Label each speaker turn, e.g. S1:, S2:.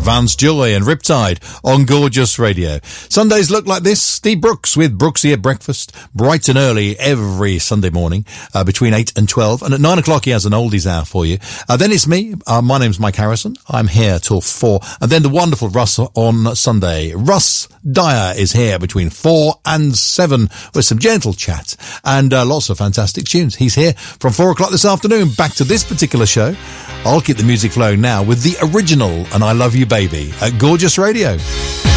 S1: Vance Joy and Riptide on Gorgeous Radio. Sundays look like this. Steve Brooks with Brooksy at breakfast, bright and early every Sunday morning, between 8 and 12. And at 9 o'clock he has an oldies hour for you. Then it's me. My name's Mike Harrison. I'm here till 4. And then the wonderful Russ on Sunday. Russ Dyer is here between 4 and 7 with some gentle chat and lots of fantastic tunes. He's here from 4 o'clock this afternoon. Back to this particular show. I'll keep the music flowing now with the original And I Love You Baby at Gorgeous Radio.